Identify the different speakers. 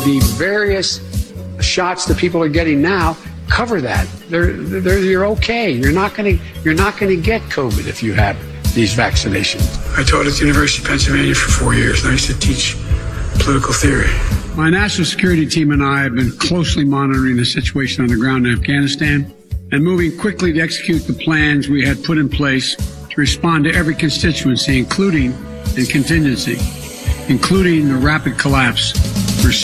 Speaker 1: the various shots that people are getting now cover that. You're okay. You're not going to get COVID if you have these vaccinations.
Speaker 2: I taught at the University of Pennsylvania for 4 years, and I used to teach political theory.
Speaker 3: My national security team and I have been closely monitoring the situation on the ground in Afghanistan and moving quickly to execute the plans we had put in place to respond to every constituency, including the rapid collapse